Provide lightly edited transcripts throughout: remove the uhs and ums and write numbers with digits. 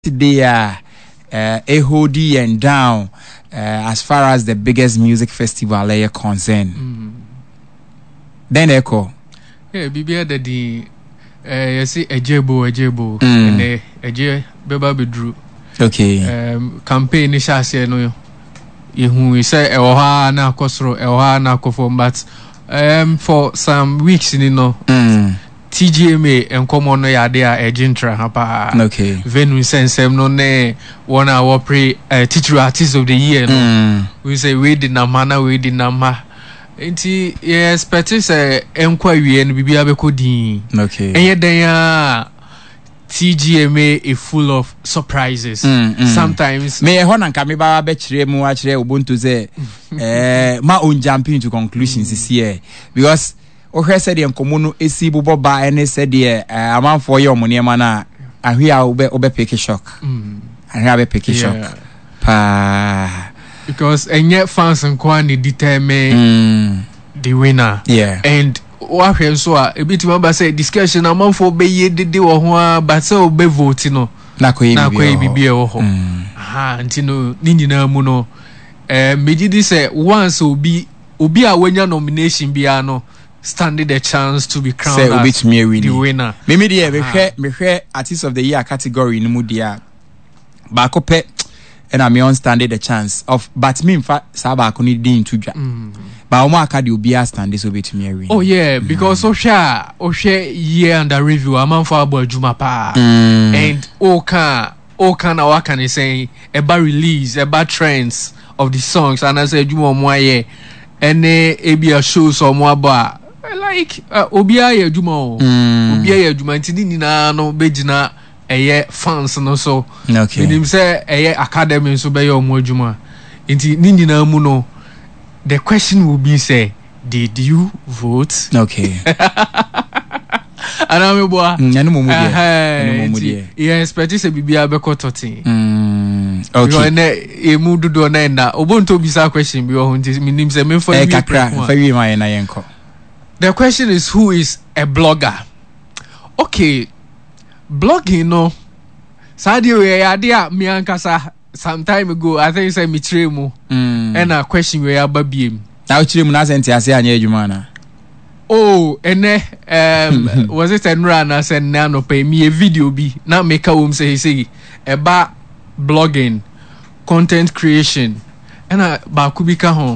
they are hold and down as far as the biggest music festival are concerned. Then echo. Yeah, Bibia the you see Ejebo and Eje Beba Bedru. Okay. Campaign is share no. You say Eoha na kosro Eoha na kofo, but for some weeks you know. TGMA and come on ya there Ejintra hapa. Okay. Venue sensem no ne 1 hour pre teacher artist of the year no. We say we did na mana we did na ma. Enti yes expect say enquiry no bibia be kodi. Okay. Enye den ya TGMA is full of surprises. Sometimes me ho na me ba be kire mu a kire ubuntu say ma on jump into conclusions this year because o said the nkomo esi bobo ba ene said the amanfo ye omonema na ahia obe pick shock. Ahia be pick shock. Pa because enye fans nkwani determine the winner. Yeah. And what hwe so a bit remember say discussion amanfo be ye dede wo ho but say obe vote no na koyi bibi wo ho. Ntino ni nyina mu no megidi say once obi a wanya nomination bia no standing the chance to be crowned as the winner. Me hwe artist of the year category no mu dia ba ko pe and I'm on standing the chance of but me in fact saba ko ni din to dwa ba o ma aka de obi a stand so bet me win. Oh yeah, because o share year under review am for abo adwuma pa and o can na what can I say about release about trends of the songs and I say adwuma mo aye ene ebia shows or mo aba like obia ye adwuma o obia ye adwuma ntini nyina no begina eye fans no so okay menim say eye academy so be ye omo adwuma nti ni nyina mu no the question will be say did you vote? Okay. Ana me boa anu mo mu die yeah expect say bibia be ko totin okay ne emu dodo na nda obonto bisa question bi o nti menim say me for kakra fa wi ma na yenko. The question is, who is a blogger? Okay, blogging no. Sadi we adia mi ankasa some time ago. I think say mitremu. And a question we ababiem. Now chiremu na senti ase anya adwuma na. Oh, ene was it enra na say na no pay me a video bi na make a wom say about blogging, content creation. And ba kubika ho.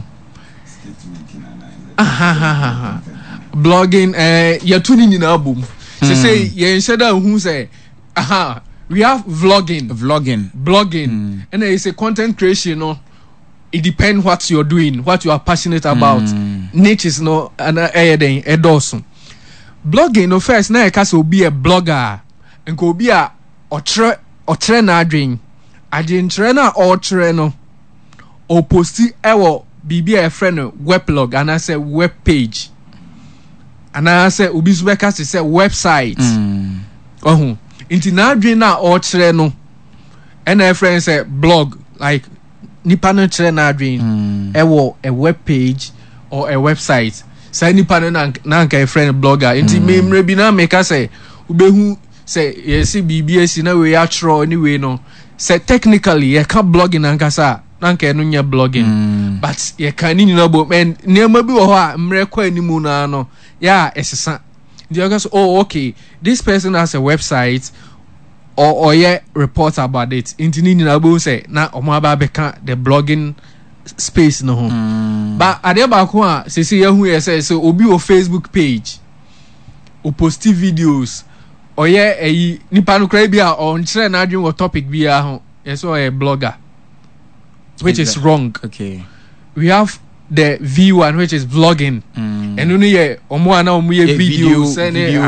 Blogging you're tuning in album she say you said that who say we have blogging and there is a content creation no it depends what you're doing what you are passionate about niche is no and edosun blogging no first na ka so be a blogger and go be a otre na adwen agentre na otre no o posti ewo bibi a friend weblog and I say web page and I say obi so be cast say website inti na adwen na o kire no and a friend say blog like nipa no kire na adwen ewo a web page or a website say nipa no na nka a friend blogger inti memre bi na make say ubehu say yes BBS na we atro anyway no say technically you can blogging ankasa nanka no nya blogging but you can ni no bo men nema bi wo ho a mre kwa animu na no yeah esesa the guys oh okay this person has a website or yeah report about it intini na bo say na omo aba beka the blogging space no ho but ade ba ko a sesi yahu ye say so obi o Facebook page o post videos or yeah eyi nipa no kra bi a on kire na adwen wo topic bi a ho yes or a blogger which is wrong. Okay. We have the V1 which is vlogging. And only ye omo ana omo ye videos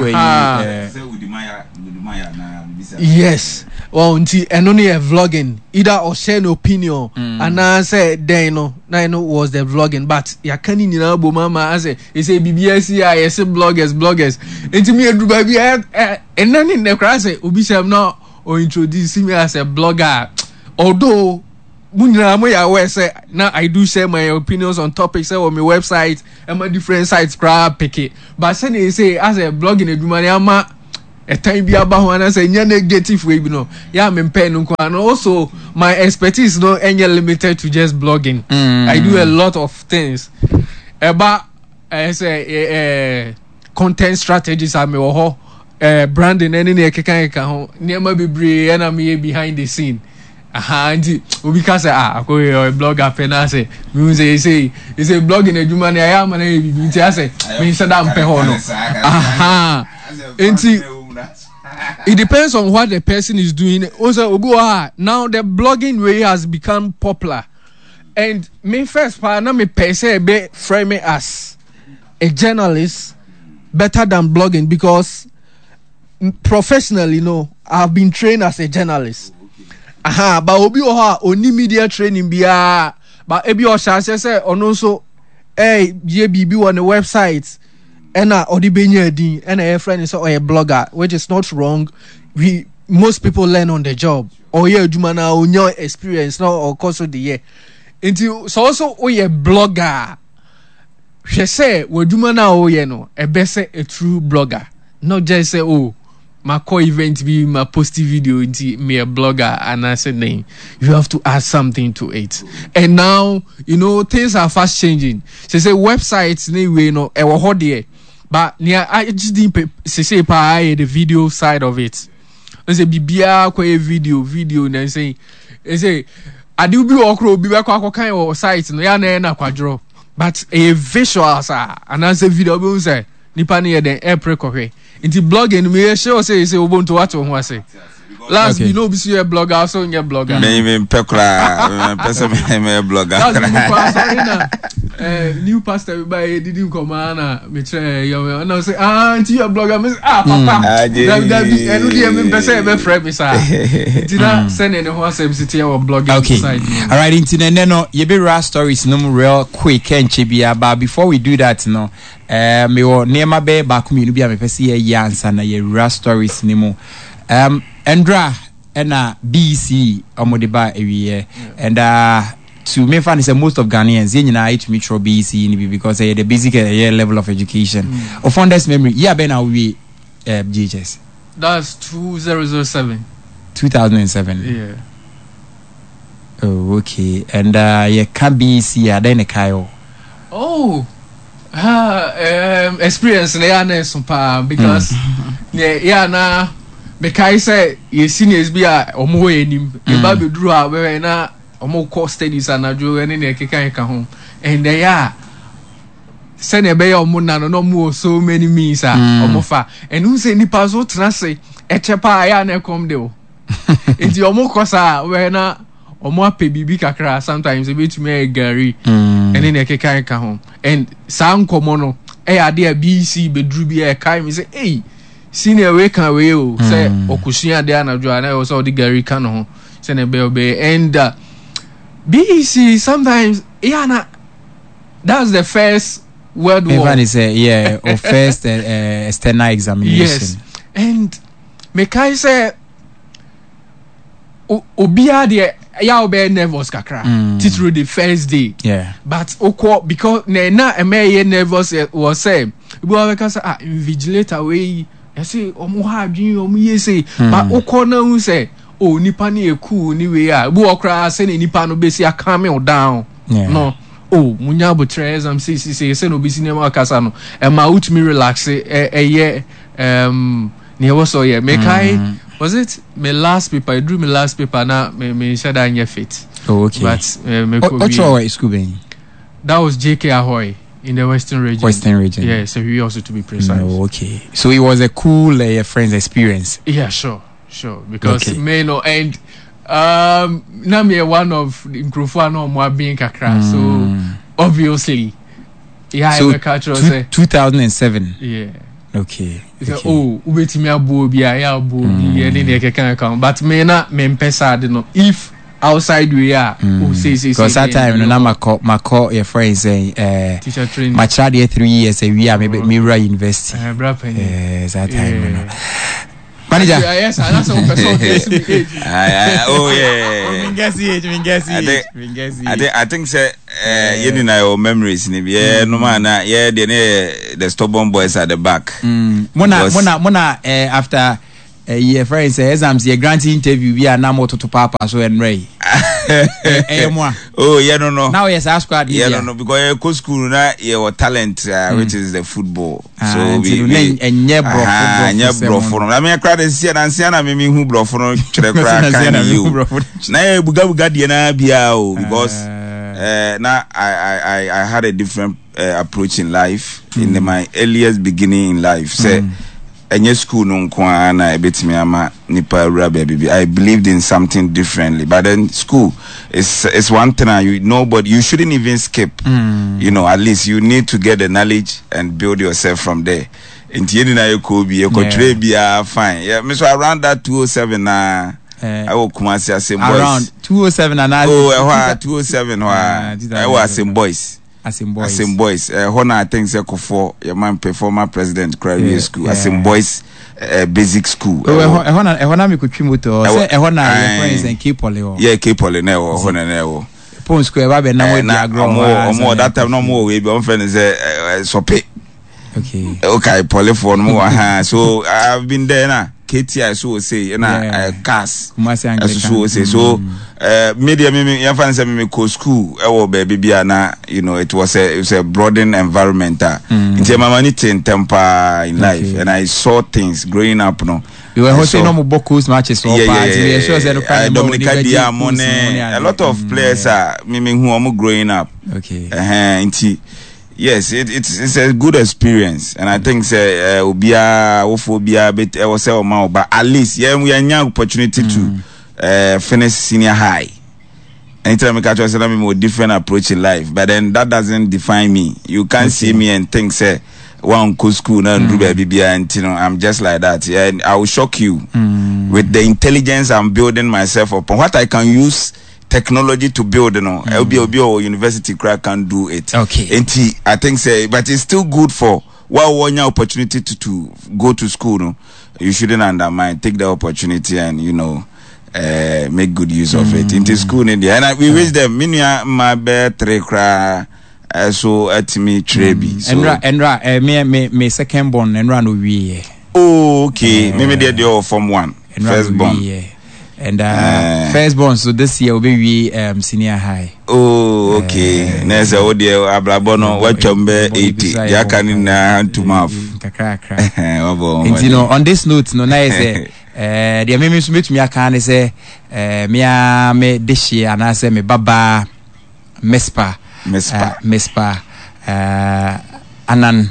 yes. Well, and only a vlogging either or share an opinion and I say then no was the vlogging but ya can in abo mama I say BBS I say bloggers and me do baby and then in the class say obi say now or introduce me as a blogger although say now I do share my opinions on topics on my website and my different sites pick it but say as a blogging a time be about when I say negative way, you know. Yeah, I'm in pen and also my expertise is not any limited to just blogging. I do a lot of things. About I say content strategies I may branding any near my be and I'm behind the scene. Because I go a blogger penase say is a blogging a human I am and I say means that I'm pehono. It depends on what the person is doing. Also, now the blogging way has become popular. And me first partner me per se be frame me as a journalist better than blogging because professionally, I've been trained as a journalist. But obi oni media training bia but ebi o chance say ono so ye bibi on the website and odi benya din and a friend is a blogger, which is not wrong. Most people learn on the job or ye adwuma na onyo experience now or course of the year until so also a blogger she say wadwuma na o ye no e be say a true blogger, not just say my core event be my posty video into me a blogger and I said name. You have to add something to it. And now, things are fast changing. She say websites anyway, hot there. But I just didn't say the video side of it. I say bibia video and then say I do be okro be back kind of site no ya na kwadro. But a visual and as a video be say nipa na den airport kohwe. Into blogging, me sure say Ubuntu what I say. Last be no be a blogger, also in your blogger. Me pekla, person me blogger. New pastor everybody didn't come on. Me try you and I say auntie you a blogger. Me papa. That be me person be friend me sir. Did not send any one same city or blogging side. All right, into no you be raw stories no real quick and chibia. But before we do that, me wo nema be ba community bi a me pese ye answer na ye raw stories ni mo. Endra ena BC omodiba ewie and to me find is most of Ghanaians you know it me through BC because the basic level of education of fondest memory ben we GHS that's 2007 yeah okay and you can BC then Kayo experience because na because say you seniors be a omo enim e ba be duru a we na omo course studies anajo ene na keka home and they are send e be omo na no mo so many means omo fa and who say nipa so trase e chepa ya na come de o enti omo kosa we na omo ape bibi kakra sometimes e be to me gari ene na keka home and sa nkomo no e ade a BC be duru bi e kai me say senior we can we say okusia de anadwo ana o so the Gary kan ho say na be and BEC sometimes that's the first word war even is or first external examination. Yes, and me kai say obia de ya obe nervous kakra through the first day but because na e nervous was say we because invigilator we I say omo ha adwin omo ye say but okona hu say nipa na eku ni we a bu okra say nipa no be see calm me down no munya botre exam say no be cinema akasa no e ma out me relax ye ne was so yeah make I was it my last paper I drew my last paper na me said I fit okay but what's your school being that was JK Ahoy in the Western region. Yeah, so we also to be precise. Okay. So it was a cool friend's experience. Yeah, sure. Because and now me one of Nkrofano more being kakra. So obviously so 2007. Yeah. Okay. Ubetimi abo bi ya abo bi e dey kan but me na me mpesa de no if outside we are say because that time no my call your friends saying teacher training my child here 3 years we are maybe Mira University that time Manager. Yes, that's one person guess me age. Oh yeah. I think say you know your memories ni yeah no man yeah the stubborn boys at the back. Mona after your friend say exams your grant interview we are now moto to papa so and ray. Oh yeah no. Now yes ask squad yeah no because go school na your talent which is the football. So we enye bro football. I mean crowd is here and see na me hu bro football chere crowd can you. Na buga die na bia o because now I had a different approach in life in my earliest beginning in life. Say any school no kwa na ebetimi ama nipa ura baby. I believed in something differently. But then school is one thing you shouldn't even skip. You know, at least you need to get the knowledge and build yourself from there. Inti yeni na yokobi, yokotre biya fine. Yeah, me so around that 207 na I will come and say boys. Around 207 and 207 I was some boys. Asim boys. Hona I think say for your man former president Craig School. Asim boys basic school. Hona mi kuchimoto. Say hona your friends and keep ole. Yeah, keep ole ne wo hona ne wo. Pon square ba be na we diagram. Omo that time no more we be on friend say sope. Okay, polyphone more. So I've been there now. KTI so say na cars so say so media me yan fan say me go school e wo baby bia na you know it was a broadening environment into mama ni temper in life and I saw things growing up no you were hosting no Bokus matches so Dominica Dia Money a lot of players are me who am growing up into yes, it's a good experience, and I think say obia ophobia but was say but at least yeah we have opportunity to finish senior high. Anytime I catch us, I more different approach in life, but then that doesn't define me. You can't see me and think say one go school and do baby and you know I'm just like that. Yeah, and I will shock you with the intelligence I'm building myself upon. What I can use technology to build, you know, LB or university crack can do it. Okay. And I think say, but it's still good for one opportunity to go to school. No, you shouldn't undermine. Take the opportunity and you know, make good use of it. Into school in India, and we wish them. Minya my bed three cry. So at me trebi. Enra, me second born Enra no we. Oh, okay. Maybe they're from one. First born. And firstborn, so this year will be senior high. Oh, okay. Next, oh dear, Ablabono, what chombe 80. Yakani na to mouth. You know, on this note, no nice. The Mimi Smith me can say, me this year, and I say me Baba Mespa, Anan.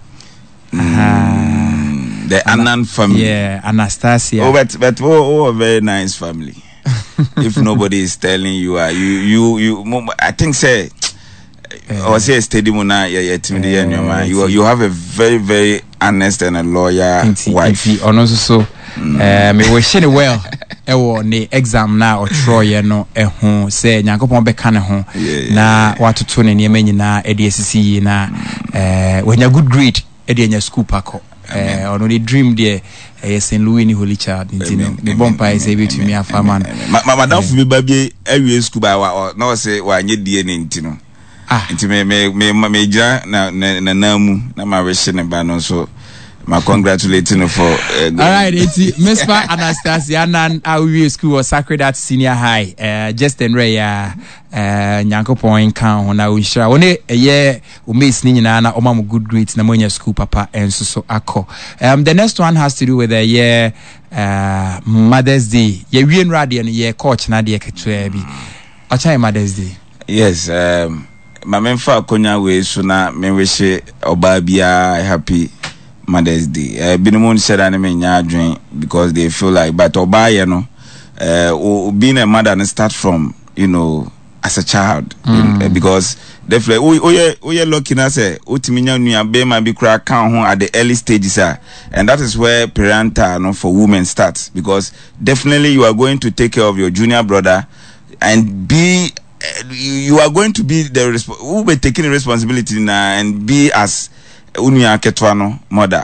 The Annan family. Yeah, Anastasia. Oh, but a very nice family. If nobody is telling you, you I think say, or say stadium na you have a very, very honest and a loyal wife. And also so, me wish you well. Ewo ne exam na otroye no eho say Nyankopon beka ne ho na watoto ne niam nyina edesisi na when you good grade edenya school pako. On the dream there, St. Louis ni Holy Child. The bumper is able to me a farmer. Madam for me, baby, every school by no say why you DNA intino. Into me na namu na my wishing and so my congratulating for. All right, it's Miss Anastasia Nan our school was Sacred Heart Senior High. Just and rare Nyankopon kan na unshira. One a year umis ni nyina na oma good grades na monya school papa and so akọ. The next one has to do with the year Mother's Day. Ye wien radio and ye coach na de ketwe bi. Acha Mother's Day. Yes, my memfa konya we so na me wish oba bia happy Mother's Day. Binimon said I me nya because they feel like but oba you know being a mother and start from you know as a child because definitely we are lucky na say utiminya nua be ma bi kura kan ho at the early stages and that is where parental no for women starts because definitely you are going to take care of your junior brother and be you are going to be who be taking the responsibility na and be as unia ketwano mother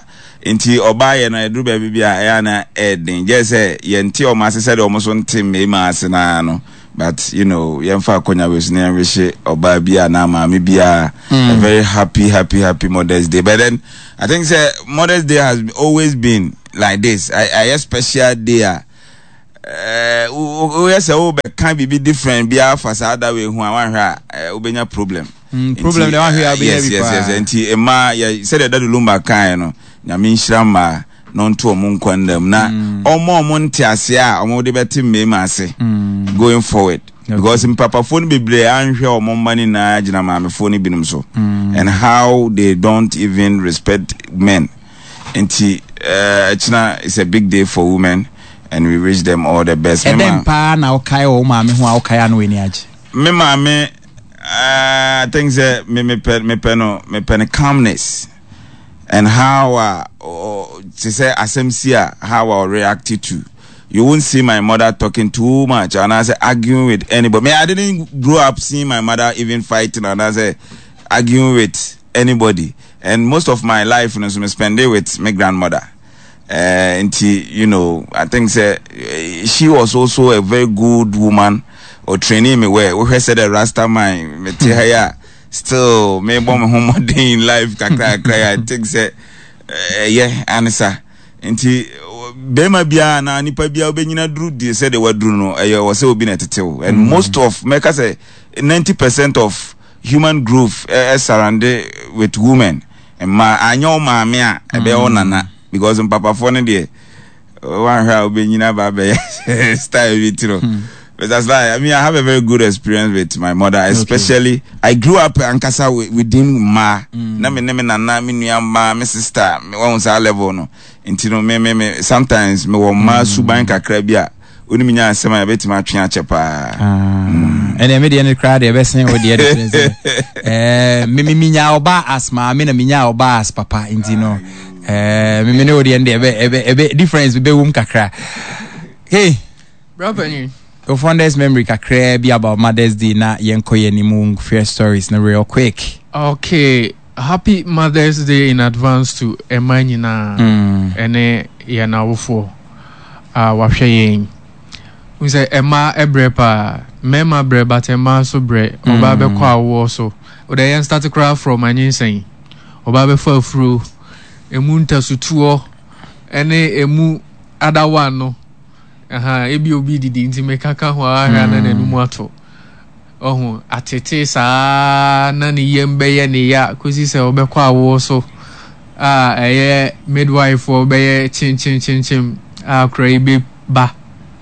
Inti obaye na edru baby bia ya na edin. Just say yenti o ma se de o mo so ntim me ma ase na no. But you know, yemfa konya we so na wish oba bia na maami bia a very happy Mother's Day. But then I think say Mother's Day has always been like this. I special day. We say oh be can be different bia for other way who wan hwa obenya problem. Problem dey wan hwa be yes. Enti ema ya said that lumba kan no. Nyame nhira ma no nto omo nkwandam na omo ntiase a omo de beti mmema ase going forward. Because in papa phone bebre anhwe omo mani na agina ma me phone binum so and how they don't even respect men. Enti it's a big day for women and we wish them all the best. And then pa na okai o ma me ho okai anu eni age. Me ma me I think say me pen calmness. And how to say asemsia how I reacted to. You won't see my mother talking too much and I say arguing with anybody. I didn't grow up seeing my mother even fighting and I say arguing with anybody. And most of my life, you know, so I spend it with my grandmother. And you know, I think she was also a very good woman or training me where we said a Rasta man me tell her still me bomb home day in life kakra I think yeah answer nti bema bia na nipa bia obenyina dru die say the word dru no was say obi na tetew and most of make say 90% of human growth surrounded with women and ma anyo maame a ebe onana because papa for ne de one ha obenyina ba be style bit no. But that's why I mean I have a very good experience with my mother, especially I grew up in Ankasa within ma na me nana me nua me sister me won say level no intino me sometimes me wo ma suban kakra bia oni me nya asema ya betima atwe achepa and me dey cry dey be sen o dey difference me nya oba as ma me na me nya oba as papa intino me ne o dey ebe difference be wum kakra. Hey brother, your fondest memory kakra be about Mother's Day na yenko yenimu fair stories na real quick. Okay, happy Mother's Day in advance to Emanyina ene yana wofo wahwe yen. We say Emma ebrepa mema bre but Emma so bre oba be kwa wo so. O dey yen start to cry from anyinsen. Oba be fa fru emu ntasutuo ene emu other one no. Ebi obi didi nti mekaka ho ahwa na nanu ato ohu atete saa na ne yembe ye ne ya kosi se obekwa awo so eye midwife obeye chin cry be ba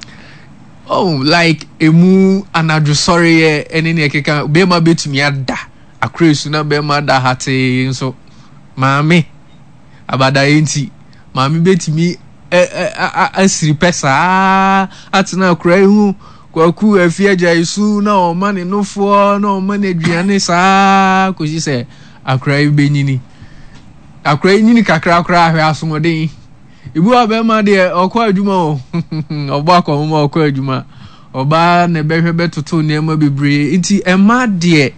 like emu anadwo sorry ye ene ne keka be ma betumi ada akresu na be ma da hate nso maame abada enti maame betumi asiri pesa atena kura hu kwaku afia jaisu na o mane nofo na o mane aduane saa kosi se akra benyini akra nyini kakra ahwe asomodin ibu abema de okwa adwuma o oba akomma okwa adwuma oba ne behwe betoto nema bebre nti ema de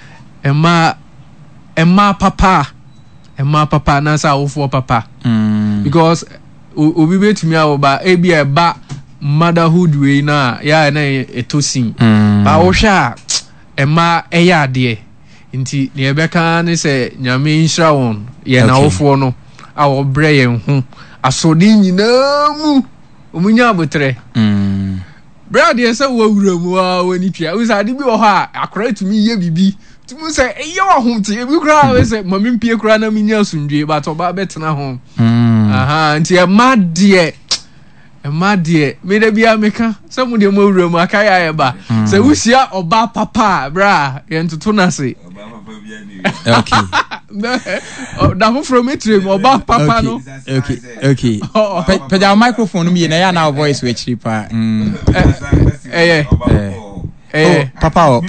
ema papa na sa wofo papa because obi betumi awoba ebi eba motherhood we na ya na etosin ba wo hwa ema eya de nti ne ebeka ne se nyame nhira won ye na wofo no a wo bre ye hu asodi nyina mu omunya abotre brad ye se wo wura mu a wani twa wo sa de bi wo ha akora tumi ye bibi tumi se eye wo ho ti ebi kura we se mami mpie kura na minya asundwe ba to ba betena ho nti Emadie me de bia meka se mu de mo wura mu akaya ye ba se wusia oba papa bra ye ntoto na se oba papa bia ni okay da from etre oba papa no okay put your microphone me na ya na voice we chiri pa papa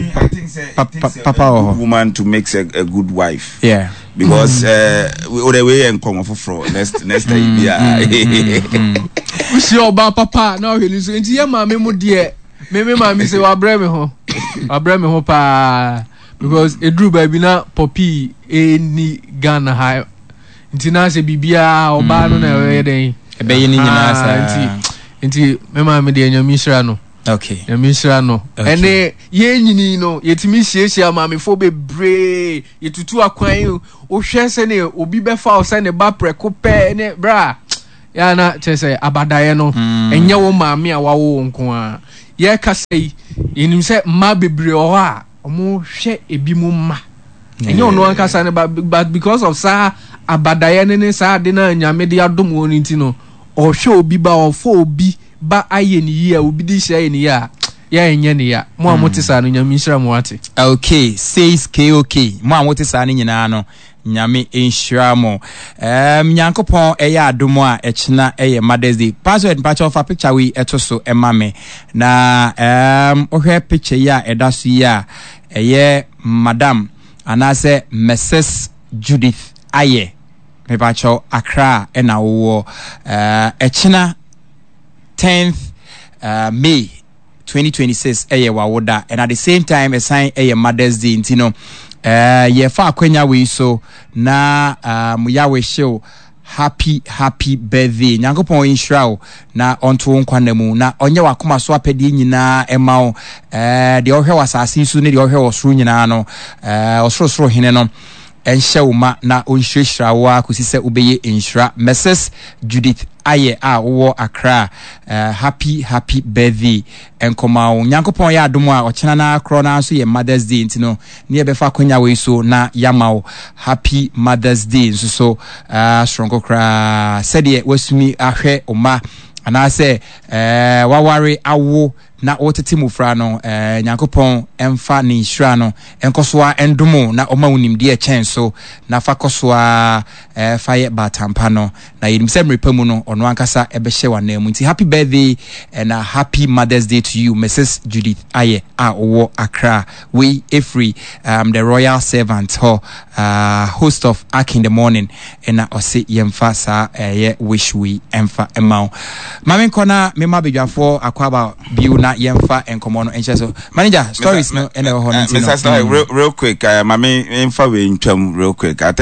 woman to make a good wife, yeah, because we way and come for next year we see oba papa now he listen nti ye ma me mu de me ma me say wa bre me ho pa because edru baby na popi eni Ghana ha nti na se bibia oba no na we den ebe yi ni nyina sa nti mema me de nyami hira no okay nyami hira no ene ye nyini no yetimi hiesia maamefo bebre yetutu akwan o hwe se ne obi be fa o se ne ba preko pe ne bra ya na chese abadaye no enye wo maame a wawo nko a ye ka sei yenim se ma bebre o ha omo hwe ebi mu ma enye ono anka sa ne but because of sa abadaye ne sa de na nyame de adom woni nti no o hwe obi ba o fo obi ba aye ni yi a obi di hye ni ya enye ni ya mo amote sa no nyame hira mo ate okay says KOK mo amote sa ne nyina no nyame enhira mo nyankopon eya adomo a echina eye Mother's Day password patch of a picture we eto so emame na ohwe picture ya edaso ya eye madam anase Mrs Judith Aye me patcho Accra ena wo echina 10th May 2026 eye wawoda and at the same time a sign eye Mother's Day ntino ye fa akwanya we so na muyawe show happy birthday nyankopon inshra na onto nkwanemu na onye wakoma so apede nyina ema de ohwe wasase su ne de ohwe osoro nyina no osoro hene no enhye uma na onhwehwira wa kosise ubeye inshra Mrs Judith Aye a wo Accra happy birthday enkoma nyankopon ya adomo a ochena na akro na so ye Mother's Day ntino ne befa kwanya we so na yamawo happy Mother's Day so strongo kra said ye wasumi ahwe oma anase waware awo na wotete mufra no nyankopon emfa ni hira no enkosoa endomo na oma unimde e chen so na fa kosoa faye batampa no na yinimse mrepamu no ono ankasa ebehye wanam nti happy birthday and a happy Mother's Day to you Mrs Judith Aye a wo Accra we free the royal servant host of Ark in the Morning and ose yemfa sa wish we emfa emao mame kona mema bedwafo akwaba biu na yemfa enkomo no enche so manager stories no ene ho no Mr. real quick mame emfa we ntwam real quick I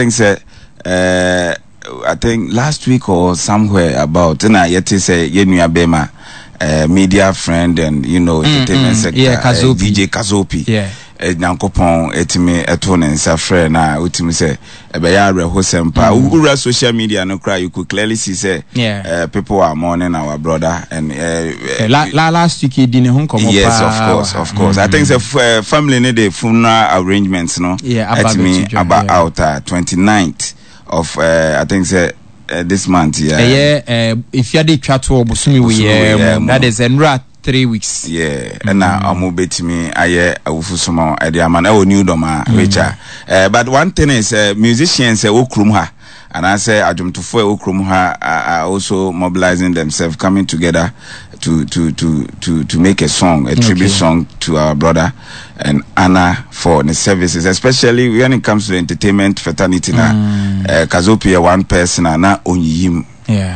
think last week or somewhere about na yeti say yenua bema media friend and entertainment sector DJ Kazopi nyankopon etimi eto ne nsa frɛ na utimi say ebeya reho sempa ura social media no cry you could clearly see say people are mourning our brother and last week he didn't home come yes of course I think the family need the funeral arrangements no about out 29th of I think this month if you dey twa to obusumi we that is enra 3 weeks and now I'm betimi aye awufusuma e dey amana o new doma Richard but one thing is musicians okrum ha and I say adwumtofo okrum ha are also mobilizing themselves coming together to make a song, a tribute song to our brother and Anna for the services, especially when it comes to the entertainment fraternity. Kazopi one person and not only him.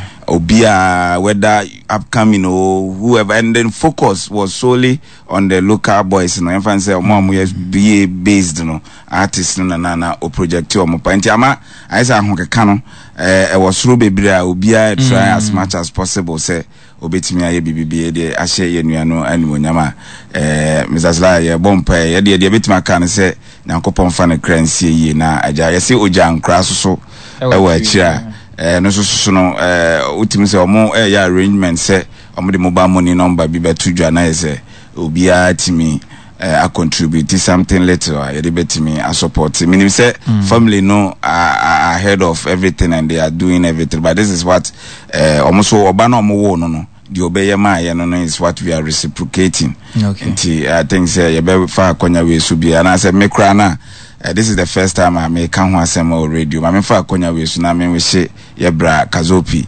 Obia whether upcoming or whoever, and then focus was solely on the local boys. If I say mom yes be based artists na o project or mo point ama I say canon was through baby obia try as much as possible say obetimi aye bibibi de ahye yenua no animonyama Mr. Sly ye bompa ye de betima kan say nyankopon fa ne kransie yi na agya ye say oja nkra so ewa akira no so no utimi say omo ya arrangement say omo de mobile money number bi betu dwa na ye say obia timi I contribute something little ye de betimi I support meaning say family no are ahead of everything and they are doing everything but this is what almost oba no wo no the obeyema ye no is what we are reciprocating I think say ye be fa akonya we su bia na say me kra na this is the first time I make kan ho asem o radio ma me fa akonya we su na me we she ye bra Kazopi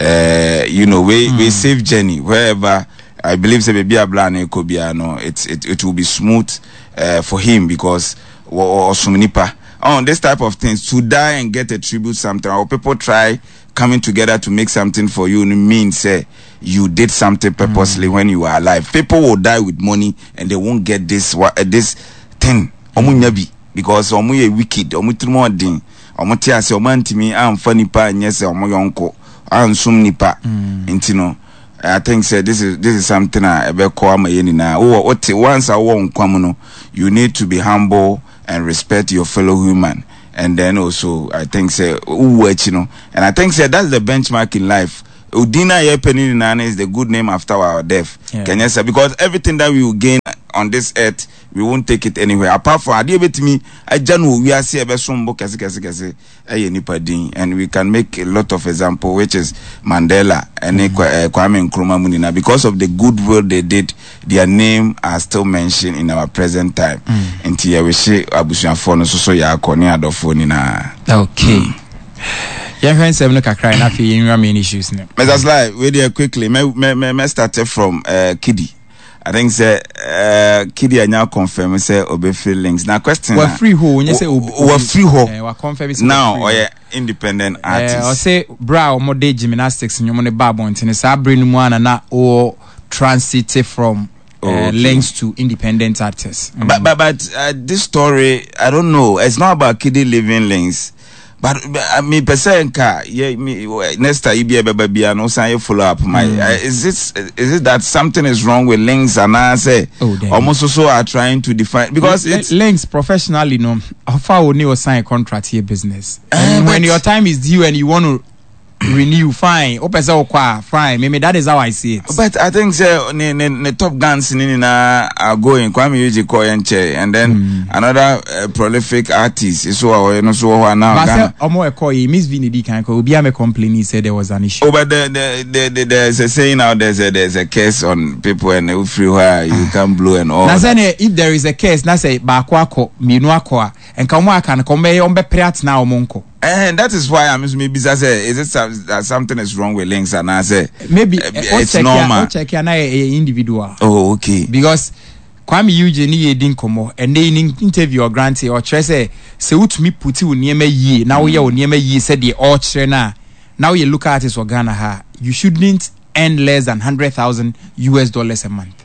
we save journey wherever I believe say be abla na ekobia no it will be smooth for him because osumnipa on this type of things to die and get a tribute something or people try coming together to make something for you means say you did something purposely when you were alive. People will die with money and they won't get this thing omunyabi because omuye wicked omutrimodin omote ase omantimi amfa nipa nyese omoyonko ansum nipa intino I think say this is something ebe ko amayeni na once you need to be humble and respect your fellow human. And then also I think say and I think say that's the benchmark in life. Udina Yepenina is the good name after our death. Can you say? Because everything that we will gain on this earth, we won't take it anywhere. Apart from me, we are see and we can make a lot of example, which is Mandela and Kwame Nkrumah Munina. Because of the goodwill they did, their name are still mentioned in our present time. Okay. Yeah, seven kakra na fi yin main issues ne. Mr. Sly, we there quickly. Me started from Kiddy. I think say Kiddy anya confirm say Obefree links. Now question. We free ho, when you say we free ho. We confirm now or independent artist. I say bra or mode gymnastics nyom ne ba bontin say bring mu ana na o transit from links to independent artists. But this story, I don't know. It's not about Kiddy living links. But I mean, Pesenka, next time you be a no sign follow up. Is it that something is wrong with links? And I say, almost also are trying to define because it's links professionally. No, how far would you sign a contract here business? And when your time is due and you want to renew, fine. Fine. Maybe that is how I see it. But I think the top guns are going. Kwame Eugene Koyenche, and then another prolific artist is so now. But Miss Vinidi can go. Be a complaint. He said there was an issue. Oh, but there's a saying now. There's a case on people and free where you can blow and all. If there is a case, na say bakwako minuakwa and kamwa can come on be priat now monko. And that is why I'm maybe say is it that something is wrong with links and I say maybe it's normal. Check an individual. Oh, okay. Because Kwame Eugene ye din komo and they interview or grant or say utmi puti unieme ye now ye unieme ye said the all na now you look at it for Ghana ha you shouldn't earn less than $100,000 a month.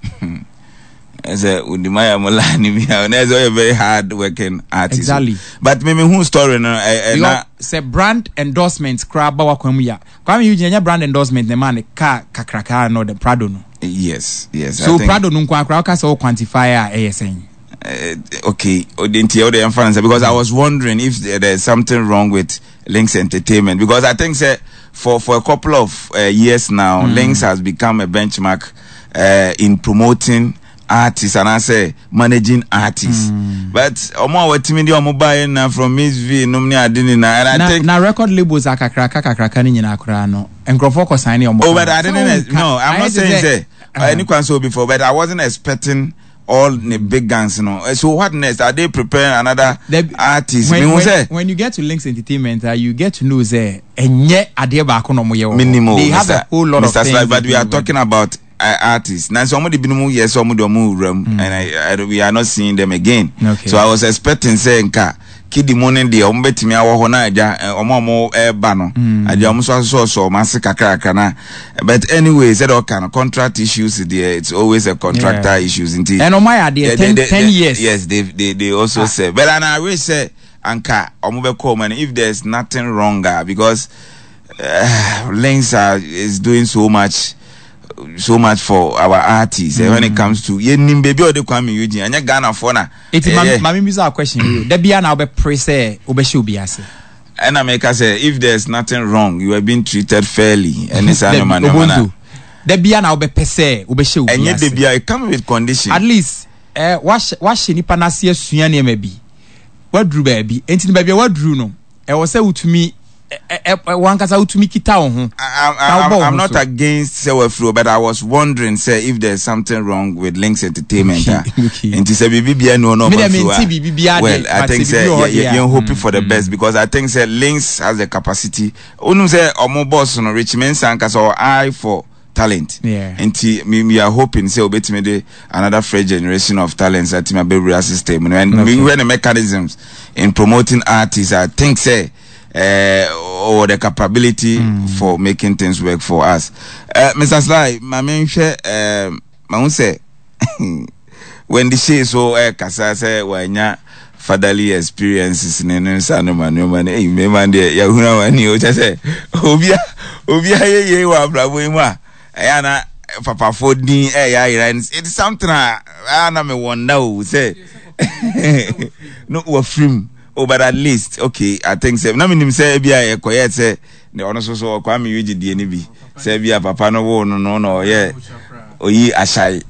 As a Udimaya Molani, as a very hard working artist. Exactly. But maybe who story no say brand endorsements crab Kwame Eugene brand endorsement the man kakraka no the Prado no. Yes. So Prado no kwakra so quantify ASN. Okay, because I was wondering if there's something wrong with Links Entertainment because I think for a couple of years now Links has become a benchmark in promoting artists and I say managing artists. But omo wetimidi omo buy na from Miss V nomni adini na and I think na record labels akakraka ni nyina akra no enkrofo ko sign omo. Oh, but I didn't I'm not saying say any so before but I wasn't expecting all the big guns, So what next? Are they preparing another artist? When you get to Links Entertainment, you get to know say enye ade ba ko no mo ye wo. They have a whole lot of things. But we are talking about artists. Now somebody been yes, somebody and we are not seeing them again. Okay. So I was expecting saying Kiddy morning the ombetimi awo na aja omo eba no aja omo so masika kakana. But anyway, said all kind of contract issues there. It's always a contractor issues indeed. And my idea 10 years. Yes, they also say. But and I will say anka omo be come and if there's nothing wrong because Links is doing so much for our artists when it comes to yenim baby or the Kwame Eugene anya Ghana for na it mami bisa a question you there be na obe say obe show bi ase and I make say if there's nothing wrong you are being treated fairly and it's man there be na obe say obe show bi ase and yet there be it come with condition at least wash nipa na se asua ne ma bi wadru ba bi enti ba bi wadru no e wo say utumi I'm not against Sewefro, but I was wondering, if there's something wrong with Links Entertainment. Okay. And to say, well, I think you're hoping for the best because I think Links has the capacity. Unu say, omo boss no rich men sankas or eye for talent. Yeah. And we are hoping say obeti another fresh generation of talents at my baby system. And when the mechanisms in promoting artists, I think or the capability for making things work for us. Mr. Sly, my main share, when the she so kasa say wanya fatherly experiences nene sanu manu eh me man de ya huna wani o say obia ye wa bravo mu a na papa fodin ya it's something na me wonder o say no we film but at least okay I think say na me nim say bia ye koye say the ono so kwa me yuji die ni bi say bia papa no wo no ye oyi ashai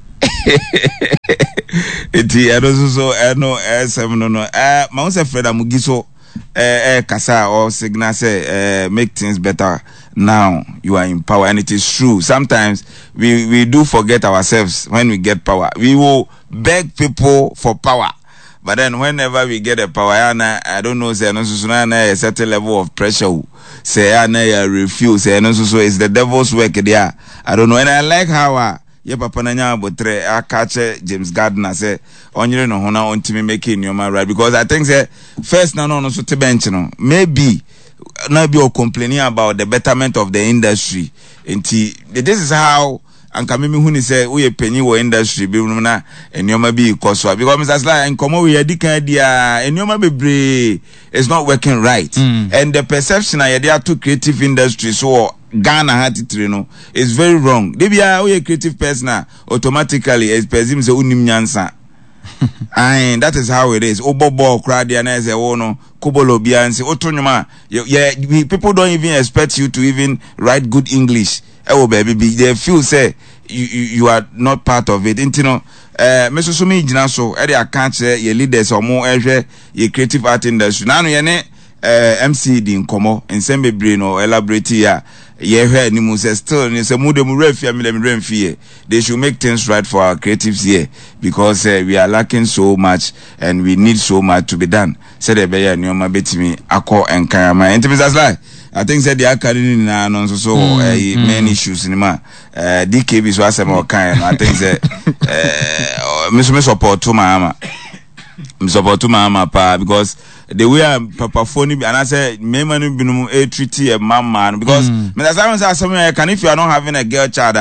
eti so no no ma won say Fred Amugiso kasa or signal say make things better now. You are in power, and it is true. Sometimes we do forget ourselves when we get power. We will beg people for power, but then whenever we get a power, I don't know, say no a certain level of pressure. Say I refuse. Say no so it's the devil's work there. I don't know, and I like how ye papa na nya botre catch James Gardner say onyere no ho na ontimi making your man right, because I think say first na no so te bench no maybe now be complaining about the betterment of the industry. This is how and kamimi hu ni say we penny wo industry bi na enyoma bi ikoso because Mr. Sly and komo we edikan dia enyoma bebre is not working right. And the perception that they are too creative industry so Ghana had it, is very wrong. They be a creative person automatically as perceives say unim nyansa. And that is how it is. Obobo crowd and say oh no kubolo biansi otonyuma. Yeah, people don't even expect you to even write good English. Oh baby, they feel say you are not part of it. Intino Mr. Sumi Jinaso, I can't say your leaders or more your creative art industry. Now no MC din komo ensemble brain or elaborate here. Yeah, ni mu say still ni say mu de mu refia mi de mi remfie. They should make things right for our creatives here because we are lacking so much and we need so much to be done. Say the be ya ni o ma betimi akọ enkan ma. Enti Mr. Sly, I think say the academy na no so main issues ni ma. DKB so asem o kan. I think say me support to my ama. Me support to my ama pa because the way Papa Phony and I say me man be treaty a man because Mr. Simon says something can if you are not having a girl child.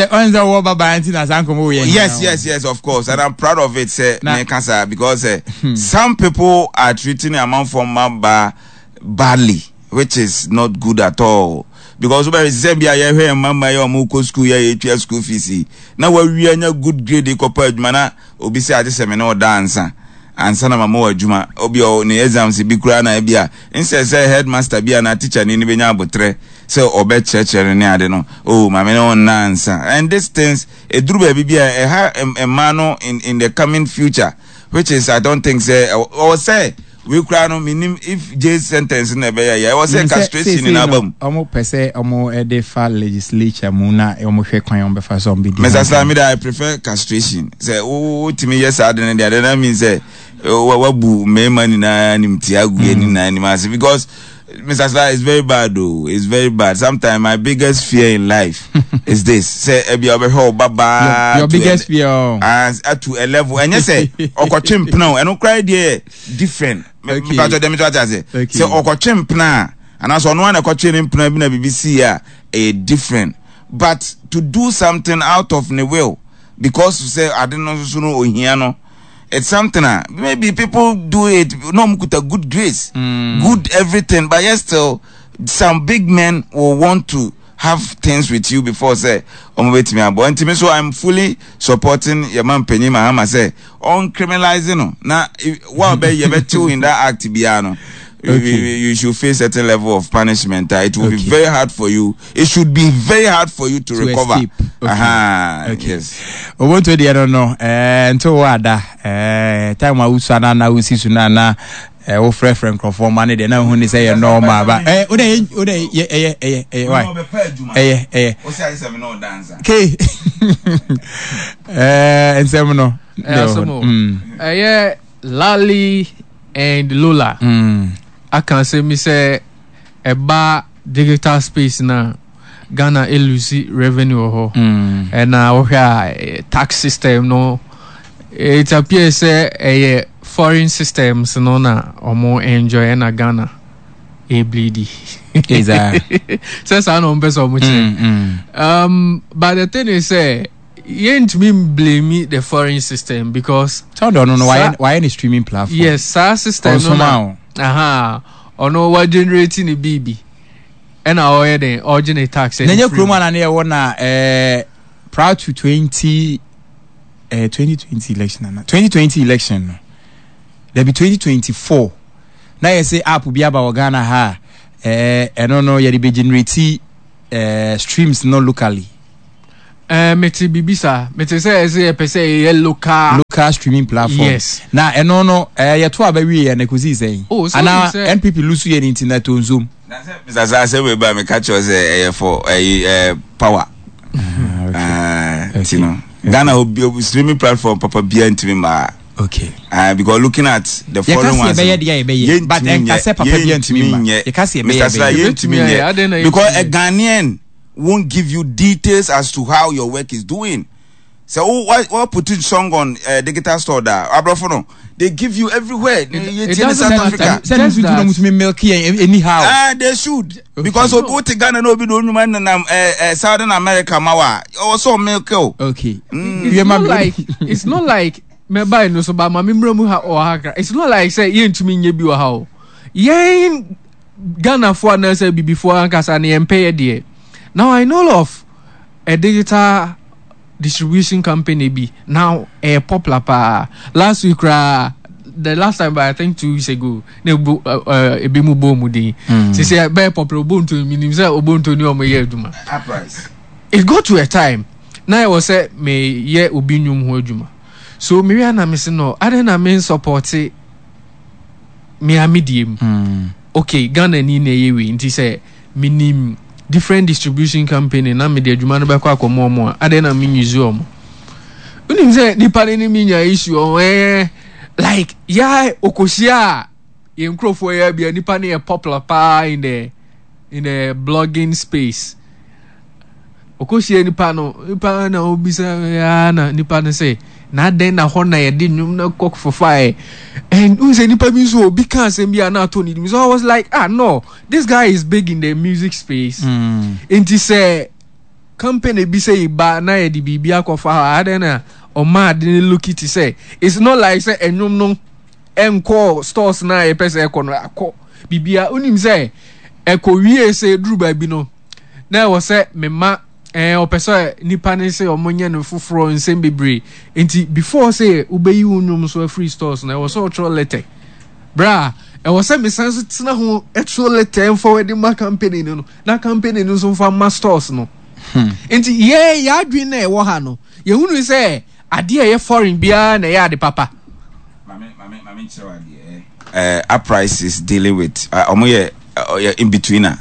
Yes, of course, and I'm proud of it. Say because some people are treating a man from Mamba badly, which is not good at all. Because we say be here mama your muko school ya school fees. Now we are good grade the corporate mana obi say ade seminar dancer. And sana mama juma obi o ni exams bi kura na bia instead say headmaster bia na teacher ni benya abotre say obe church ni ade no oh mama no answer. And these things e duru ba bia a man in the coming future, which is I don't think say or say we kura no minim if J sentence na be ya was say castration in abam omo pese omo edefa legislature mu na omo hwe kwan omo befa so omo bi Mr. Slamida I prefer castration say oh timi yes ade na there that means say wabu mema ni na nimtiagu ni na ni masi because Mr. Sly is very bad though. It's very bad. Sometimes my biggest fear in life is this. Say ebi obeho baba. Your biggest fear as to a level. And you say okochim now and cry there different. Okay. Say okochim na and as on one okochim na bi na BBC a different. But to do something out of the will because you say I don't know so no ohiano. It's something maybe people do it no with a good grace, good everything, but yes, still some big men will want to have things with you before say wait me about. So I'm fully supporting your man Penny Mahama say on criminalizing now what be you in that act biano. You should face a certain level of punishment. It will be very hard for you. It should be very hard for you to recover. Escape. Okay. Yes. I want to I don't know. Until wada. Time wa usana na usisuna na. O friend crofo money de na hu ni say normal ba. Why? O say I say me no dancer. Okay. Ensemo no. Lali and Lola. I can say me say about digital space na Ghana elusi revenue and now tax system no it appears say foreign systems no na omo enjoy na Ghana e bleedy exactly says I know best of much but the thing is say you ain't me blame the foreign system because don't know why any streaming platform. Yes, our system no what generating the BB and our original tax. Then your crew man and here wanna proud to 2020 election 2020 election. There be 2024. Now you say app will be about Ghana ha I don't know you be generate streams not locally. Meti bibisa meti say a local streaming platform. Yes. Now no you two about we and kuzi say. Oh, so now NPP lose your internet on Zoom. That's I say we buy me catch us for power. You know. Ghana will be streaming platform papa bia ntimi ma. Okay. Because looking at the foreign ones, but Nkase papa bia ntimi ma. You can see because a Ghanaian won't give you details as to how your work is doing. So what putting song on digital store there? Abrofono, they give you everywhere. It doesn't anyhow. They should because what Ghana no be doing man Southern America mawa also milk. Okay. It's not like me buy no so ba ma memramu ha or ha. It's not like say yen tumi nye bi wa ha. Yen Ghana for na say before ankasa na yen pay there. Now I know of a digital distribution company be now a popular pa. Last week the last time I think 2 weeks ago ne ebi mu bo mu din. Say be popular Ubuntu minim say Ubuntu ni o me aduma. Uprise. It got to a time now I was say me ye obi nyum ho aduma. So me na me say no I na me support me amidiem. Okay, Ghana ni na ye we nti say minim different distribution company na me de adwuma no be kwa akomo mo ade na me museum unim say nipa ni me nya issue like ya okosia ye nkrofo ya bia nipa na popular pa in the blogging space okosia nipa na obisa ya na nipa na say na den na hona ye di nyum na cook for fire and who say nipa mi so obi kan say bia na to ni so I was like no, this guy is big in the music space and he say company be say ba na ye di bibia kofa aden na o ma de look it say it's not like say enyum no enko stores na e pese ekono akọ bibia unim say eko wie say dru ba bi no na wo say me ma o person nipa ne say omonye no fufuro nsem bebre enti before say ubeyi unum so free stores na was so letter bra e was say me sense tina ho actual letter forward ma company no na company no so fa ma stores no enti ye ya adwin na e wo ha no ye hunu say ade ye foreign bia na ye ade papa mame chewa de Uprise is dealing with omo in betweener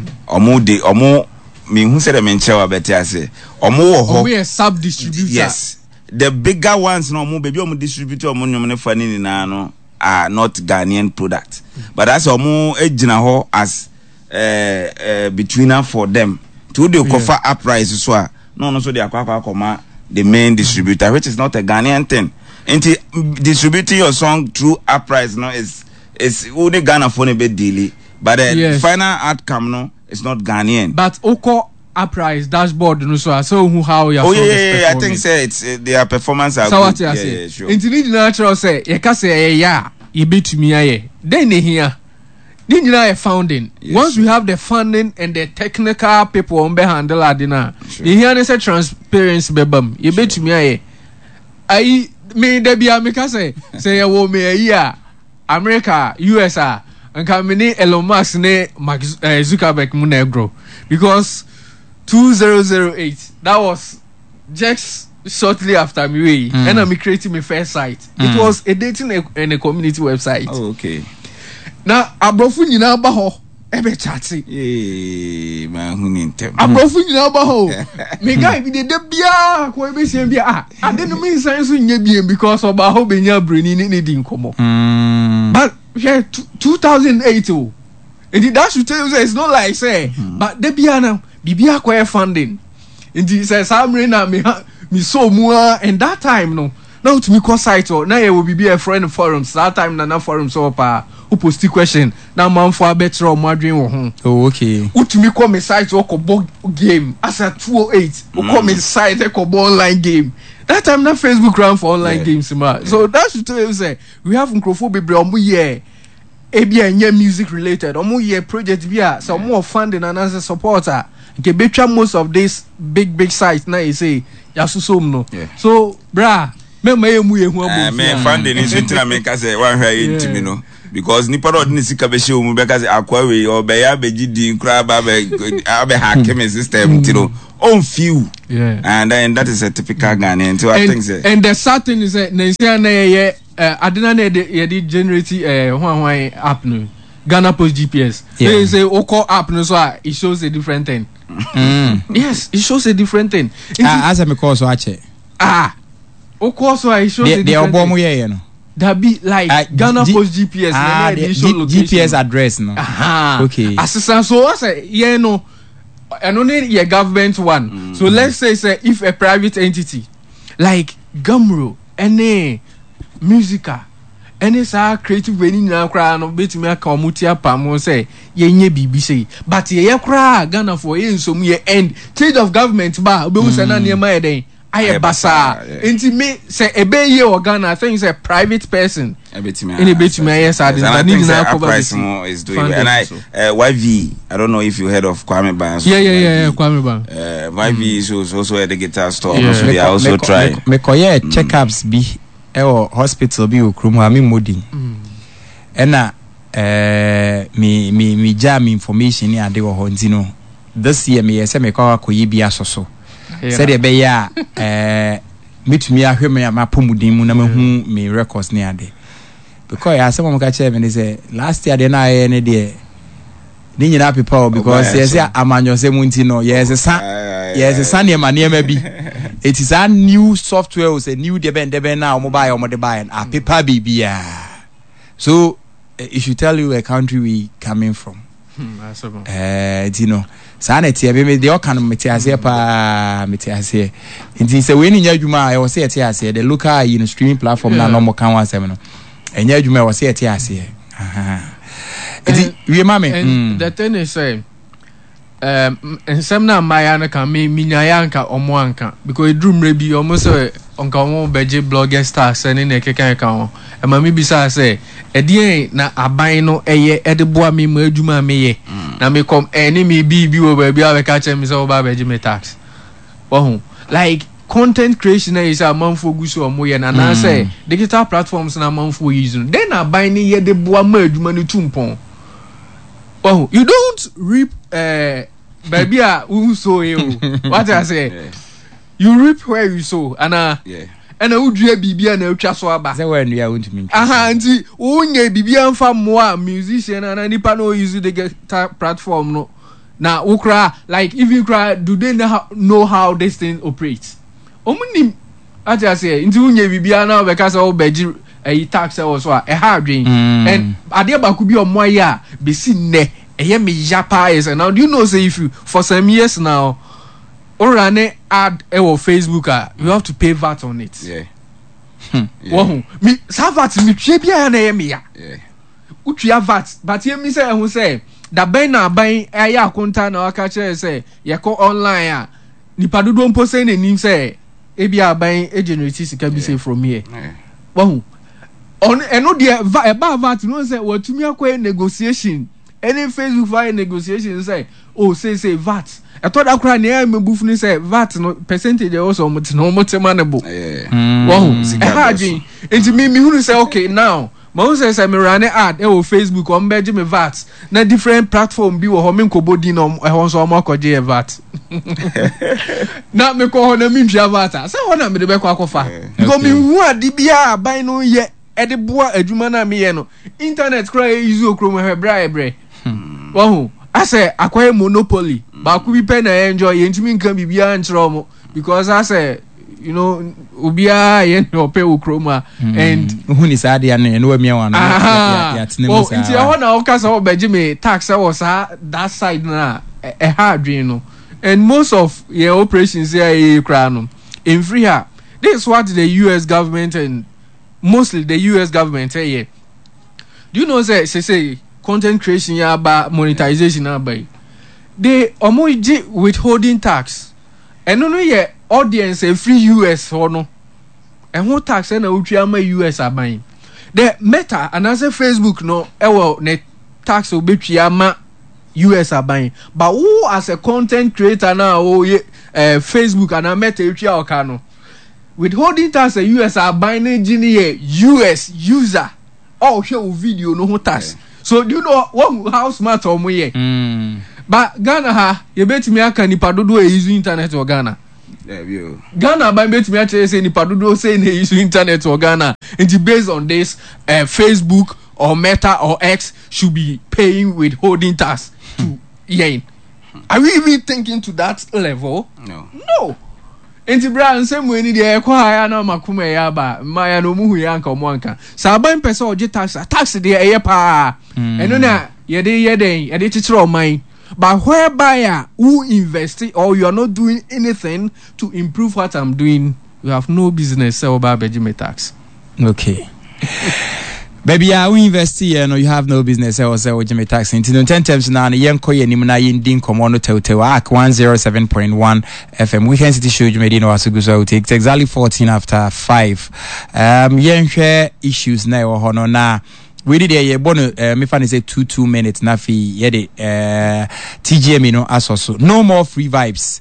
omo me who said a menchewa better I say omo sub distributor. Yes, the bigger ones no more baby omo distributor omo nyom funny na no are not Ghanaian product but that's omo ejina ho as betweener for them to the cover Uprise so no so they akwa the main distributor which is not a Ghanaian thing and distributing your song through Uprise no is only Ghana for a bit daily but the final outcome no it's not Ghanaian. But Oko Uprise dashboard no so who how your I think say it's their performance are so good. Yeah, sure. Into natural say you can say yeah you beat me aye. Then here then you know funding. Yes, once we have the funding and the technical people on behind the ladina. You hear they say transparency bebam. You beat me aye. I me debia me can say you me a year America USA and come Elon Musk ne Mark Zuckerberg munegro because 2008 that was just shortly after me and I'm creating my first site. It was a dating and a community website. Oh, okay. Now abrofu nyina ba ho ebe chat. Man hu ntem. Abrofu nyina ba ho. Me guy bi de bia ko ebe se bia ade no me san so nya bia because oba ho be nya brani ni di nkomo. But yeah, 2008 oh. And that should tell you say it's not like say but de bia na bibia ko funding. And he says Samre na me so mua and that time no now to me ko site or na e will be a friend forums that time na forums so pa who post the question now man for better or madrin wo ho. Oh okay. Utumi come me site or ko game as a 208 or come me site ko online game. That time na Facebook ran for online games ma. So that should tell you say we have Nkrofo bebre omo ye ebia nye music related omo ye project bia so more funding and as a supporter nke betwa most of this big sites na you say yasusom no. So bra me hu abo me funding is intina me ka say wan hwa intimi no because nipa do ni sika be show mu be ka say akwa we obeya beji din kra ba be hack me system tiro on few. And then that is a typical Ghanaian. So I think so. And the sad thing is that Nigeria adena na ye generate one app no Ghana Post GPS. They say Oko app no so it shows a different thing. Yes, it shows a different thing. As I call so ache. Oko so it shows a different thing. No. That be like Ghana Post GPS. GPS address no. Okay. Assistant so I say no. And only your government one. So let's say if a private entity like Gumroad, any Musica, any creative way na kra no betimi aka omutia pam say ye nye BBC but ye kra Ghana for ye nso mu ye end change of government ba obewu say na niam eden aye basa enti me say ebe ye o Ghana I think say private person betimi yes I need na price more is doing and YV I don't know if you heard of Kwame Ban. Yeah Kwame Ban. YV is also a guitar store so they are also try me koye checkups bi hospital bi okrum ha me modin ena me jam information ni ade wo ho ntino this year me yese me kwa koyi bi asoso said e be ya metumi ahwe me mapomudin mu na mahu me records ni ade because ya some ka che me say last year de na ye ne de ni nyina people because yes amanyo se mu ntino yes san ne ma bi it is a new software was a new deben now mobile and a paper bibia so it should tell you a country we coming from you know sanity be the kind of metiase pa metiase it is a winning adwuma I was say etiase the local streaming platform na no mo kan wasem no enya adwuma was say etiase we mame the thing is say nsem na maya na kan me minyaya nka omo anka because edrumre bi omo se onka omo beje blogger star sene na kekan kan o e ma me bisa se edien na aban no eye edeboa me ma adwuma me ye na me kom eni me bi wo ba bi a ka che me se wo ba beje me tax wo like content creation is a manfo gusu omo ye na say digital platforms na manfo use no then aban ni ye deboa ma adwuma no tumpon. Oh, you don't reap baby who sow you. What I say? You reap where you sow. And and who do bibi and utwa so aba. Say when you want me. Anti unye bibi amfa more musician and nipa no use the guitar platform no. Now ukra like if you cry do they know how this thing operates? Omunim what I say into unye bibi na because o beji a tax also a hard dream and adia ba could be on my ya be seen ne a me japa is and now do you know say if you for some years now or run ad Facebook you have to pay VAT on it wow me savat me trebia na me ya utua VAT but you me say who say da ben na ban aya akonta na waka chere say ye ko online nipa dodo mpo say na nim say e bia ban e generate sika bi say from here wow on eno de VAT no say watumi akwa negotiation any Facebook file negotiation say oh say VAT I thought that cry near me buff ni say VAT no percentage also no manable wow harding into me who say okay now ma say me run ad e Facebook on beje me VAT na different platform bi wo ho me nkobodi no e ho so mo akọje VAT na me ko ho na me ntwa VAT say ho na me de be kwa akofa because me hu adi bia ban no ye ede boa adwuma na me ye no internet cry use okrom hebre wow I say akwaye monopoly ba ku bi pe na enjoy yentimi nkan bibia nchro mo because I say you know ubia ye no pe okroma and who ni sa dia na no amia wan ya tene mo sa nti ho na o ka so beji me tax was that side na a hard dream no and most of your operations here kra no in free here this is what the US government and mostly the US government say here. you know say content creation ya ba monetization ya ba they omoji withholding tax eno no ye audience e free US ho no who tax na utwa ma US aban the Meta and as Facebook no ne tax obetwa ma US aban but who as a content creator now Facebook and Meta utwa oka no withholding tax a US aban na gini US user all show video no who tax so do you know what how smart omo ye but Ghana ha ye betimi aka nipa dodo e use internet or Ghana Ghana by betimi aka say nipa dodo say na use internet or Ghana and based on this Facebook or Meta or X should be paying withholding tax to yen. Are we even thinking to that level? No. Enti bra nsem we ni de ekwa aya na makuma ya ba maya no muhu ya nka omo anka sa ban pese oje tax de eye pa eno na ye de chichiro oman but whereby who invest or you are not doing anything to improve what I'm doing, you have no business say about Benjamin tax. Okay. Baby, we invest here, no, you have no business or say Jimmy tax. Into 10 times now, Yanko Yenimuna Yindin Komono Tewa 107.1 FM. Weekend City Show Jimmy no Asuguzo take it's exactly 14 after 5. Yen issues now or hono na. We did a bono me fan say 2 minutes na fi yede TGM no asoso. No more free vibes.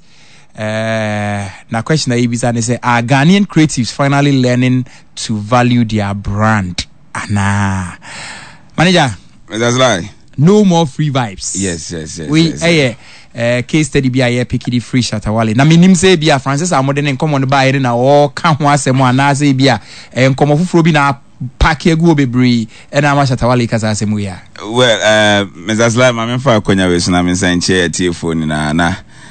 Na question na ibisa say are Ghanaian creatives finally learning to value their brand? Ana manager, that's lie. No more free vibes. Yes. We case study be a pick the free Shatawale. Na minim say be a Francis Amodene and come on by na all can once a more na say be a and come off Robin up pack a go bebree and I'm Shatawale kasa semuya. Well, Mrs. Lai, my for Konya was na saying chair phone na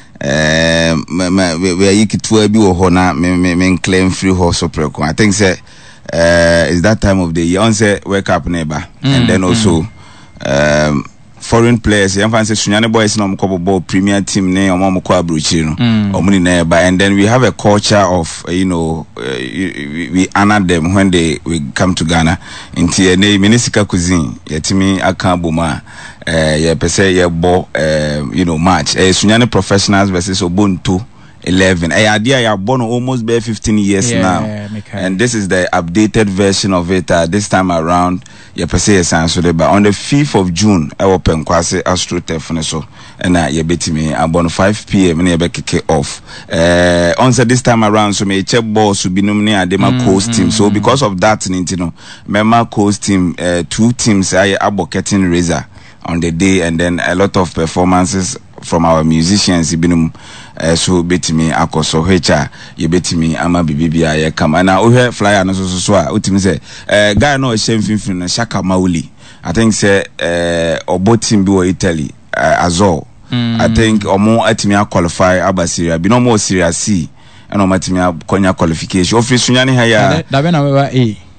we are to be or me claim free horse preko. I think say it's that time of the year. On say wake up neighbor, and then also foreign players. Young fans say Sunyane boys no mkobo ball premier team ne omo mko abruchi no. Omuni neighbor, and then we have a culture of we honor them when we come to Ghana. Inti ne minisika cuisine yetimi akabuma ye pese ye bo match. Sunyane professionals versus Ubuntu 11. Idea ya born almost be 15 years now. And this is the updated version of it this time around. Ye pese so but on the 5th of June I will pen kwase AstroTurf so and ye beti me about 5 p.m. and ye be kick off. On this time around so me check ball so be nominate Adema coast team. So because of that Nintino, Mema coast team 2 teams I aboketing razor on the day, and then a lot of performances from our musicians ibinum so betimi akoso hecha ye betimi ama bibibia ye kama na ohwe flyer no so a utimi say guy no shame finfin na Shaka Mauli. I think say obo team bi wo Italy Azor. I think omo atimi qualify aba Syria bi no more Syria C and omo atimi konya qualification ofri Sunyane ha ya da be na we wa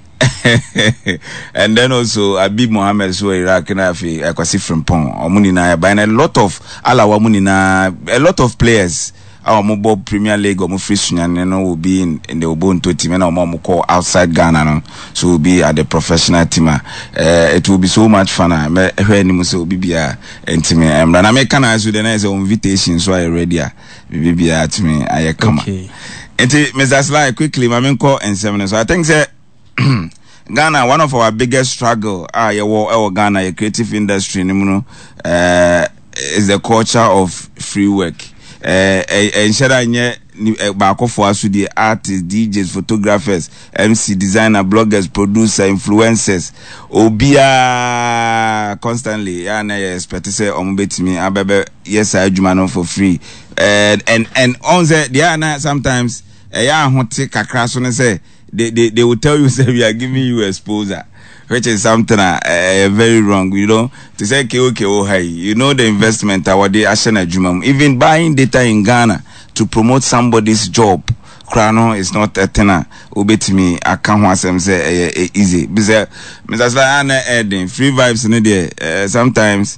and then also Abib Mohammed so Iraq na fi Kwasi Frimpong omuni na by a lot of alawa muni na a lot of players our mobile Premier League or free Sunyane no will be in the Ubuntu team and our call outside Ghana no, so will be at the professional team. It will be so much fun. I heard him so bibia and me and I make an as with the nice invitation so I ready bibia to me I come. Okay. And Mr. Sly quickly my main call and 7 so I think that Ghana, one of our biggest struggle, Ghana, a creative industry, is the culture of free work. Bako for us the artists, DJs, photographers, MC, designer, bloggers, producer, influencers, Obia constantly. And I expect to say, me, yes, I do for free. And on the sometimes, say. They will tell you say we are giving you exposure, which is something very wrong. To say okay, you know the investment our day even buying data in Ghana to promote somebody's job. Krano is not a tenor. Obey me, I can't want them say easy. Because Mr. Slana adding free vibes in there. Sometimes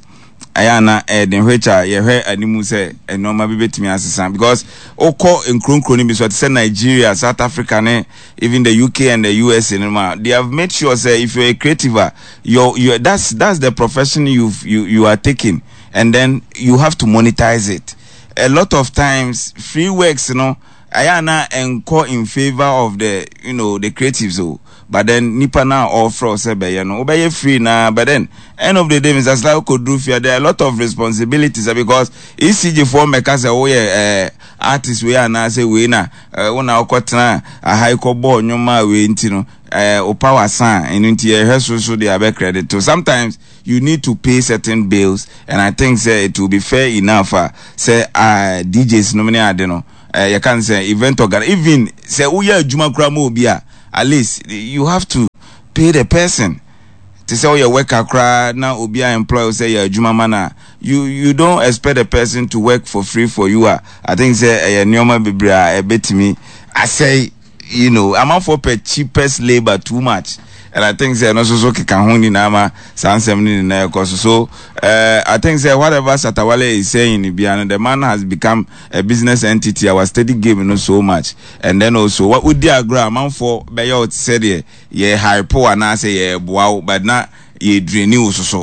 ayana den hwecha ye hwe animu say enoma bi betimi asesa because oko nkronkro ni bi so say Nigeria, South Africa, even the UK and the US they have made sure say if you're a creative, that's the profession you are taking, and then you have to monetize it. A lot of times free works, ayana enko in favor of the the creatives, but then nipa na offer say be obey free na, but then end of the day Mr. Sly could do fear there are a lot of responsibilities because ECG4 makers say artists we are na say we na una okotena a high ball nyoma we ntino o power sign and nti so they are credit to. Sometimes you need to pay certain bills, and I think say it will be fair enough say DJs no many adeno you can say event organ even say uya adwuma kura mo bia, at least you have to pay the person to say your worker kura na obia employer say your adwuma mana. You don't expect the person to work for free for you. I think say nyoma bibra betimi I say I'm out for pay cheapest labor too much, and I think say no so can honi na ma san 70 na cost. So I think say whatever Satawale is saying the man has become a business entity. Our steady game so much, and then also what would the agree man for be out said ye high power na say ye wow, but na ye drain so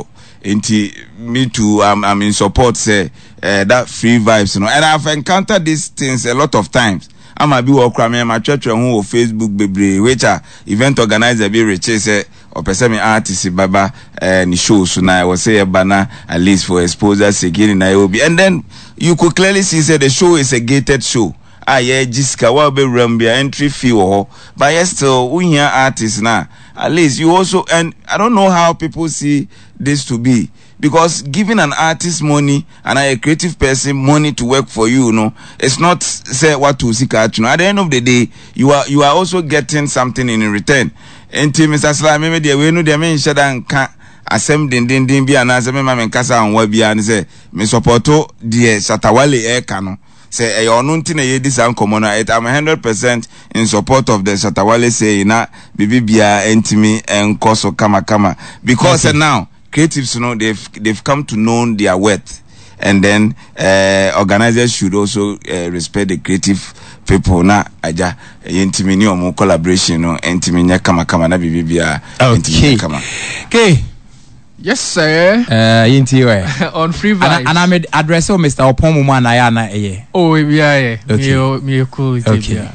me too. I'm in support say that free vibes, and I've encountered these things a lot of times. I'm a be walk around my church who Facebook baby, which are event organizer be rich say or person me artist baba and show so now I was say a banner at least for exposures again in Nairobi, and then you could clearly see say the show is a gated show. Jiska will be rambia entry fee or but yes still we hear artists now. At least you also, and I don't know how people see this to be, because giving an artist money and a creative person money to work for you, it's not say what to seek out. At the end of the day, you are also getting something in return. And Mr. Sly, maybe we know the main shadan can asem din be an answer me kasa and webi and say me supporto the Satawale kano. Say nunti na ye this uncommon. I'm 100% in support of the Satawale say na bibia entimi and koso kama because now creatives they've come to know their worth, and then organizers should also respect the creative people na aja entimi ni omo collaboration entimi nya kama na bibia entimi kama. Okay. Yes, sir. On free vibes. And I'm address Mr. Opomu man ayana eye. Oh, yeah. Okay. Me cool. Okay.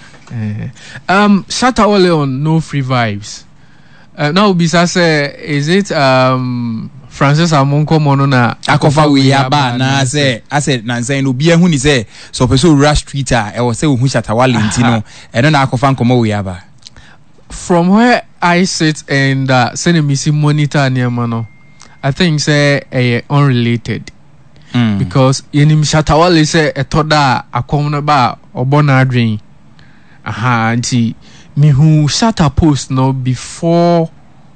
Satawale on no free vibes. Now bisa say is it Francis Amonko mono na akofa we aba na say I said na say no bia hu ni say so person rush Twitter e was say hu Satawale ntino e no na akofa nkomo we aba. From where I sit and send me see monitor near I think say unrelated because yenim Satawale say a toda akomna ba obona dream anti me who shut a post no before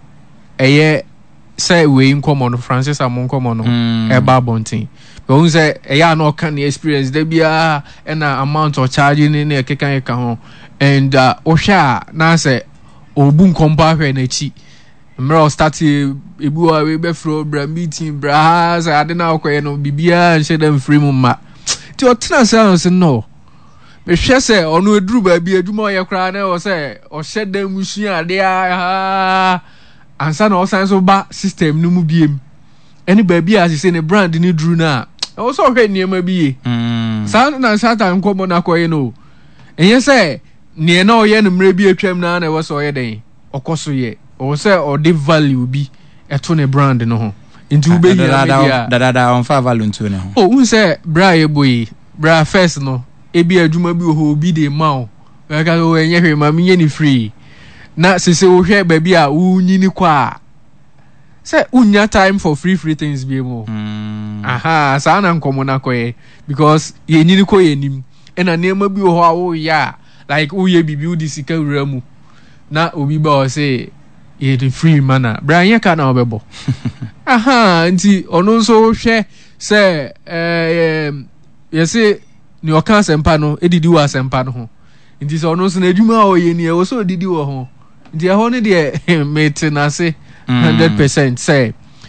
say we in common Francis Amonko mono eba bontin but who say no can experience there be an amount of charging in a kekan ho and osha na say obun compare na chi mra start ebu we be fro bra meeting bra say ade na akoye no bibia nche dem free mu ma ti o tena say no me hwe say onu eduru ba bi adwuma ye kra na o say o hye dem musua ade ansa na o san so ba system no mu biem any ba bi as say ne brand ni duru na o so hwe niema bi san na satan komo na akoye no enye say ne na oye no mre bi atwam na na so oye den okoso ye o say o de value bi eto ne brand no ho nti ube hia da on fa value nto ne ho o say bra ye boy bra first no ebi adwuma bi ho bi de ma o ka o enye hwe ma menye ni free na sese o hwe ba bi a unyini kwa say unya time for free things bi mo aha sa na nkomo na koye because ye nyini ko ye nim ena nema bi ho a wo ya like uye bibi udi sika wura mu na obi ba o say ye the free mana bra ye ka na obebo aha nti ono so hwe say ye say ni o kan sempa no edidi wa sempa no ho nti so ono so na adwuma o ye ni e wo so didi wo ho nti e ho ne de mate na say 100% say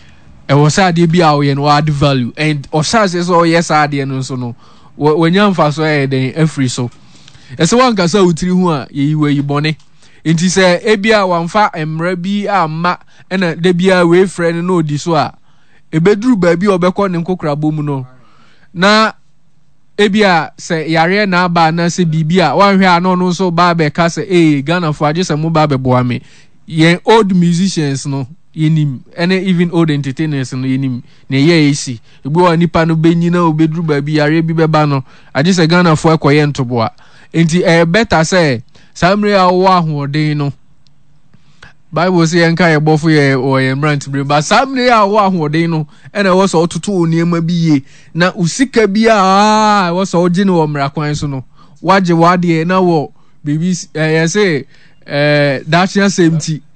was sad be our and add value and or says oh yes and so no when young fast way then free so as one can say utri who you were you bonny it is a ebia one fa emre bi ma and de bia we friend no di so a ebedru baabi obekọ ne nkokrabo mu no na ebia se yare na ba na se bibia wanhwe ano no so ba be ka se Ghana for age se mo ba be boa me yen old musicians no yenim and even old entertainers no yenim na ye esi egbe wa nipa no benyina obedru baabi yare bi beba no age se Ghana for ekoye ntoboa enti better say samre awo ahoden no Bible say enka ye bofo ye o ye mrant bre ba samre awo ahoden no ena wo so ototo oniema bi ye na usika bi wo so ogine wo mrakwan so no waje wade na wo baby say that chance empty